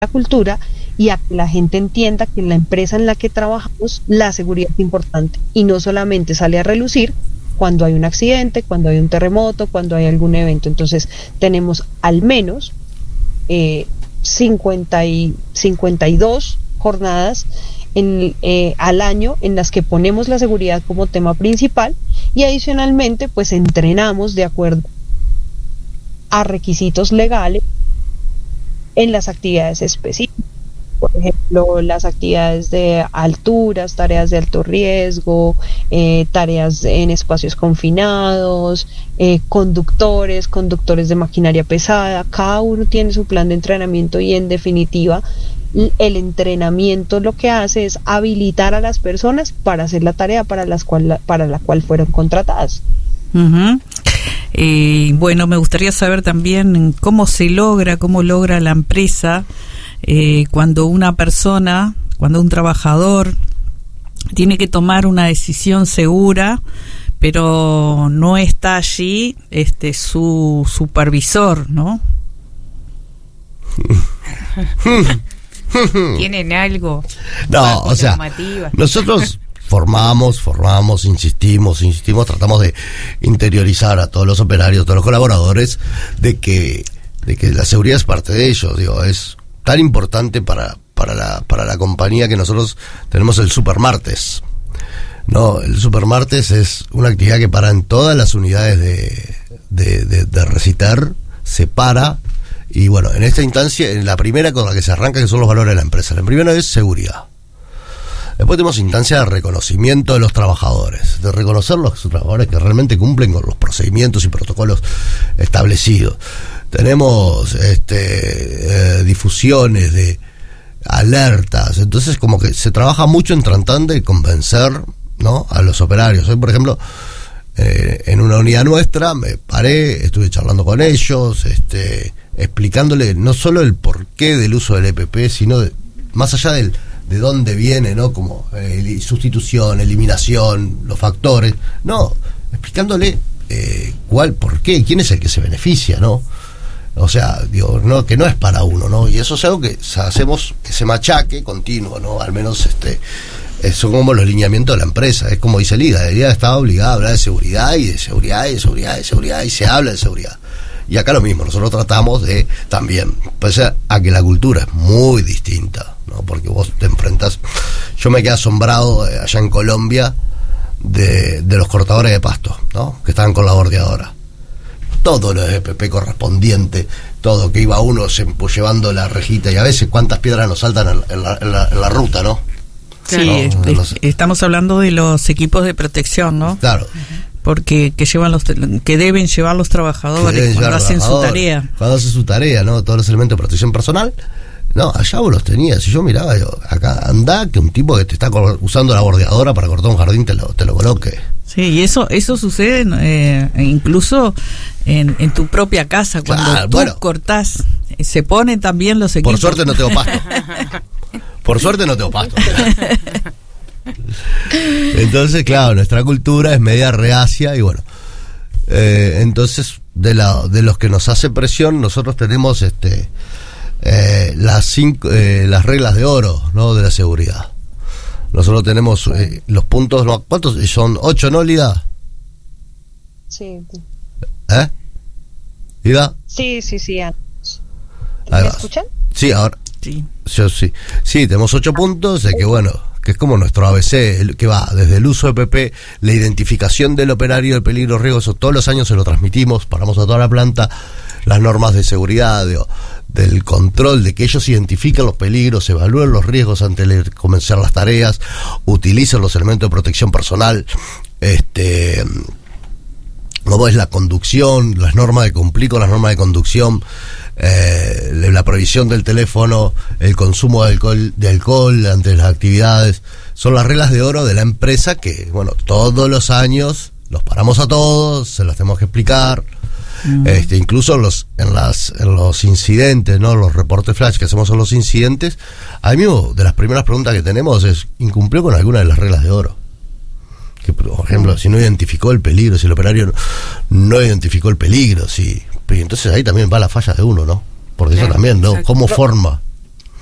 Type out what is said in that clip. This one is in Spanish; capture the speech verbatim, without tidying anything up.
la cultura y a que la gente entienda que en la empresa en la que trabajamos la seguridad es importante y no solamente sale a relucir cuando hay un accidente, cuando hay un terremoto, cuando hay algún evento. Entonces tenemos al menos eh, cincuenta y, cincuenta y dos jornadas en, eh, al año en las que ponemos la seguridad como tema principal y adicionalmente pues entrenamos de acuerdo a requisitos legales en las actividades específicas. Por ejemplo, las actividades de alturas, tareas de alto riesgo, eh, tareas en espacios confinados, eh, conductores, conductores de maquinaria pesada. Cada uno tiene su plan de entrenamiento y en definitiva el entrenamiento lo que hace es habilitar a las personas para hacer la tarea para, las cual, para la cual fueron contratadas. Uh-huh. Eh, bueno, me gustaría saber también cómo se logra, cómo logra la empresa eh, cuando una persona, cuando un trabajador tiene que tomar una decisión segura, pero no está allí este su supervisor, ¿no? ¿Tienen algo? No, o sea, nosotros formamos, formamos, insistimos, insistimos, tratamos de interiorizar a todos los operarios, a todos los colaboradores, de que, de que la seguridad es parte de ellos, digo, es tan importante para, para la, para la compañía que nosotros tenemos el Supermartes. No, el Supermartes es una actividad que para en todas las unidades de, de, de, de Reciter, se para. Y bueno, en esta instancia, en la primera con la que se arranca, que son los valores de la empresa. La primera es seguridad. Después tenemos instancia de reconocimiento de los trabajadores, de reconocer los trabajadores que realmente cumplen con los procedimientos y protocolos establecidos. Tenemos este, eh, difusiones de alertas, entonces como que se trabaja mucho en tratando de convencer, ¿no?, a los operarios. Hoy, por ejemplo, eh, en una unidad nuestra me paré, estuve charlando con ellos, este... explicándole no solo el porqué del uso del E P P, sino de, más allá del de dónde viene, ¿no? Como eh, sustitución, eliminación, los factores, no, explicándole eh, cuál, por qué, quién es el que se beneficia, ¿no? O sea, digo, no, que no es para uno, ¿no? Y eso es algo que o sea, hacemos ese machaque continuo, ¿no? Al menos este son como los lineamientos de la empresa, es como dice Lida, el día estaba obligado a hablar de seguridad y de seguridad y de seguridad y de seguridad y se habla de seguridad. Y acá lo mismo, nosotros tratamos de también, pese a que la cultura es muy distinta, ¿no? Porque vos te enfrentas, yo me quedé asombrado eh, allá en Colombia de, de los cortadores de pasto, ¿no? Que estaban con la bordeadora. Todo lo de E P P correspondiente, todo, que iba uno se, pues, llevando la rejita, y a veces cuántas piedras nos saltan en, en, la, en, la, en la ruta, ¿no? Sí, ¿no? Este, los, estamos hablando de los equipos de protección, ¿no? Claro. Porque que llevan los que deben llevar los trabajadores deben cuando llevar hacen trabajadores, su tarea. Cuando hacen su tarea, ¿no? Todos los elementos de protección personal. No, allá vos los tenías. Si yo miraba, yo, acá anda que un tipo que te está usando la bordeadora para cortar un jardín te lo, te lo coloque. Sí, y eso eso sucede eh, incluso en, en tu propia casa. Cuando claro, tú bueno, cortás, se ponen también los equipos. Por suerte no tengo pasto. Por suerte no tengo pasto. Entonces, claro, nuestra cultura es media reacia y bueno, eh, entonces de la de los que nos hace presión, nosotros tenemos este eh, las cinco eh, las reglas de oro, ¿no?, de la seguridad. Nosotros tenemos eh, los puntos, ¿no? ¿Cuántos son? ¿Ocho, no, Lida? Sí. ¿Eh? ¿Lida? Sí, sí, sí. ¿Me escuchan? Sí, ahora. Sí. Yo sí. Sí, tenemos ocho puntos de que bueno, que es como nuestro A B C, el, que va desde el uso de E P P, la identificación del operario, el peligro, riesgo, eso todos los años se lo transmitimos, paramos a toda la planta, las normas de seguridad, de, del control, de que ellos identifiquen los peligros, evalúen los riesgos antes de comenzar las tareas, utilicen los elementos de protección personal, este, como es la conducción, las normas de cumplir con las normas de conducción, eh, la prohibición del teléfono, el consumo de alcohol, de alcohol ante las actividades, son las reglas de oro de la empresa que, bueno, todos los años los paramos a todos, se las tenemos que explicar. Uh-huh. Este, incluso en los, en las, en los incidentes, ¿no?, los reportes flash que hacemos en los incidentes, a mí mismo, de las primeras preguntas que tenemos es, ¿incumplió con alguna de las reglas de oro? Que, por ejemplo, si no identificó el peligro, si el operario no, no identificó el peligro, si, entonces ahí también va la falla de uno, ¿no? Porque claro, eso también, ¿no? ¿Cómo forma?